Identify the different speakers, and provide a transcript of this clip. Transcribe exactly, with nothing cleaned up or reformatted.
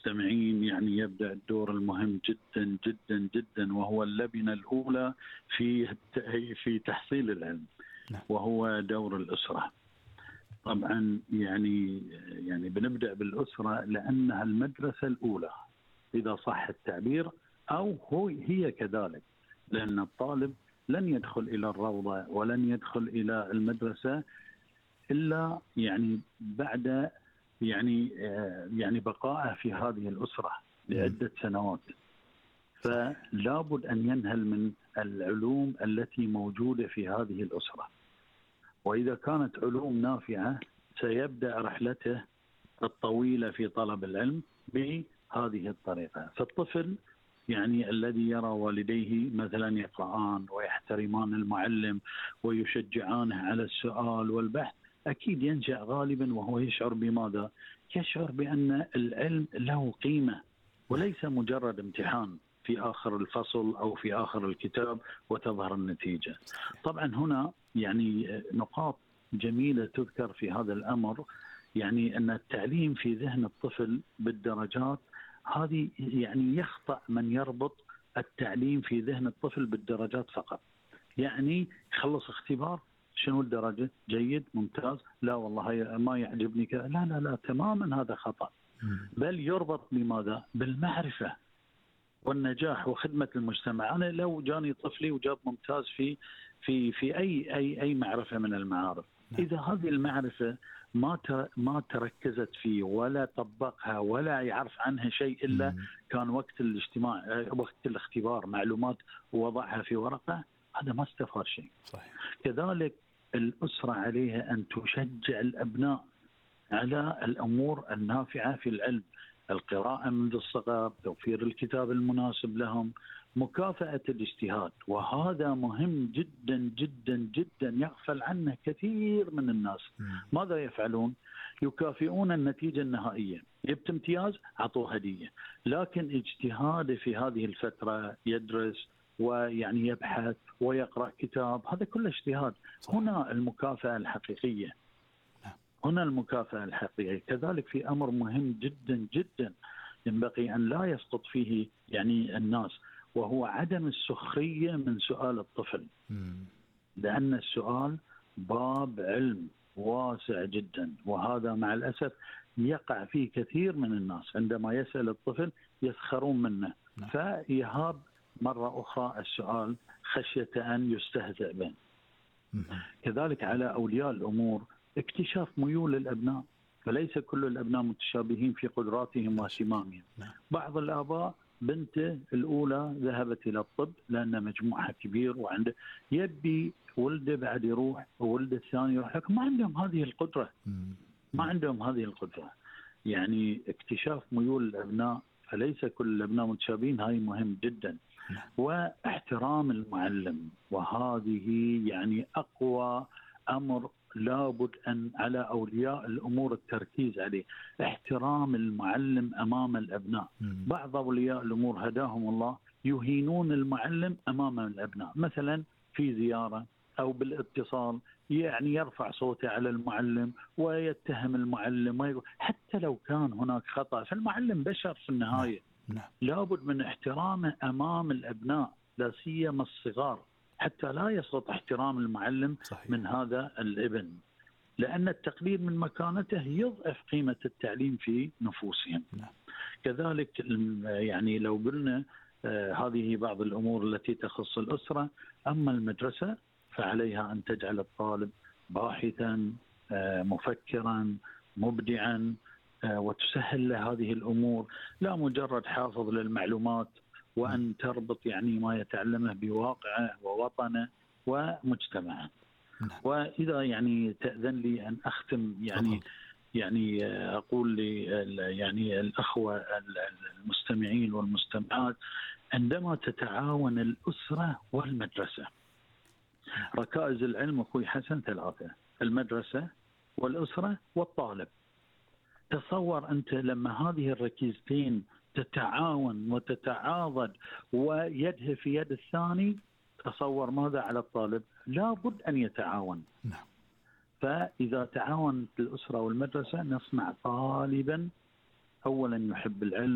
Speaker 1: المستمعين يعني يبدأ الدور المهم جدا جدا جدا، وهو اللبنة الأولى في في تحصيل العلم، وهو دور الأسرة. طبعا يعني يعني بنبدأ بالأسرة لأنها المدرسة الأولى إذا صح التعبير، أو هو هي كذلك، لأن الطالب لن يدخل إلى الروضة ولن يدخل إلى المدرسة إلا يعني بعد يعني يعني بقائه في هذه الأسرة لعدة سنوات. فلا بد أن ينهل من العلوم التي موجودة في هذه الأسرة، وإذا كانت علوم نافعة سيبدأ رحلته الطويلة في طلب العلم بهذه الطريقة. فالطفل يعني الذي يرى والديه مثلا يقرآن ويحترمان المعلم ويشجعانه على السؤال والبحث، أكيد ينشأ غالبا وهو يشعر بماذا؟ يشعر بأن العلم له قيمة وليس مجرد امتحان في آخر الفصل أو في آخر الكتاب وتظهر النتيجة. طبعا هنا يعني نقاط جميلة تذكر في هذا الأمر، يعني أن التعليم في ذهن الطفل بالدرجات هذه، يعني يخطأ من يربط التعليم في ذهن الطفل بالدرجات فقط. يعني يخلص اختبار شنو الدرجة؟ جيد، ممتاز، لا والله ما يعجبني كذا، لا لا لا تماما هذا خطأ. بل يربط بماذا؟ بالمعرفة والنجاح وخدمة المجتمع. أنا لو جاني طفلي وجاب ممتاز في في في أي أي أي معرفة من المعارف، إذا هذه المعرفة ما ما تركزت فيه ولا طبقها ولا يعرف عنها شيء إلا كان وقت الاجتماع وقت الاختبار معلومات ووضعها في ورقة، هذا ما استفاد شيء. صحيح. كذلك الأسرة عليها أن تشجع الأبناء على الأمور النافعة في العلم، القراءة منذ الصغر، توفير الكتاب المناسب لهم، مكافأة الاجتهاد. وهذا مهم جدا جدا جدا يغفل عنه كثير من الناس. ماذا يفعلون؟ يكافئون النتيجة النهائية، جبت امتياز عطوه هدية، لكن اجتهاده في هذه الفترة يدرس ويعني يبحث ويقرأ كتاب، هذا كله اجتهاد. هنا المكافأة الحقيقية، هنا المكافأة الحقيقية. كذلك في أمر مهم جدا جدا ينبغي أن لا يسقط فيه يعني الناس، وهو عدم السخرية من سؤال الطفل، لأن السؤال باب علم واسع جدا، وهذا مع الأسف يقع فيه كثير من الناس. عندما يسأل الطفل يسخرون منه، فيهاب مرة أخرى السؤال خشية أن يستهزأ به. كذلك على أولياء الأمور اكتشاف ميول الأبناء، فليس كل الأبناء متشابهين في قدراتهم واهتمامهم. بعض الآباء بنته الأولى ذهبت إلى الطب لأن مجموعها كبير وعنده يبي ولده بعد يروح وولده الثاني يروح، لكن ما عندهم هذه القدرة، ما عندهم هذه القدرة. يعني اكتشاف ميول الأبناء، فليس كل الأبناء متشابهين، هاي مهم جدا. واحترام المعلم، وهذه يعني أقوى أمر لابد أن على أولياء الأمور التركيز عليه، احترام المعلم أمام الأبناء. بعض أولياء الأمور هداهم الله يهينون المعلم أمام الأبناء، مثلا في زيارة أو بالاتصال يعني يرفع صوته على المعلم ويتهم المعلم، حتى لو كان هناك خطأ، فالمعلم بشر في النهاية. لابد من احترامه أمام الأبناء، لا سيما الصغار، حتى لا يسقط احترام المعلم. صحيح. من هذا الابن، لأن التقليل من مكانته يضعف قيمة التعليم في نفوسهم. نعم. كذلك يعني لو قلنا آه هذه بعض الأمور التي تخص الأسرة. أما المدرسة فعليها أن تجعل الطالب باحثا آه مفكرا مبدعا، آه وتسهل له هذه الأمور، لا مجرد حافظ للمعلومات، وأن تربط يعني ما يتعلمه بواقعه ووطنه ومجتمعه. نعم. وإذا يعني تأذن لي أن أختم يعني طبعا. يعني أقول لي يعني الأخوة المستمعين والمستمعات، عندما تتعاون الأسرة والمدرسة، ركائز العلم أخوي حسن ثلاثة: المدرسة والأسرة والطالب. تصور أنت لما هذه الركيزتين تتعاون وتتعاضد ويده في يد الثاني، تصور ماذا على الطالب؟ لابد أن يتعاون. نعم. فإذا تعاونت الأسرة والمدرسة نصنع طالبا أولا يحب العلم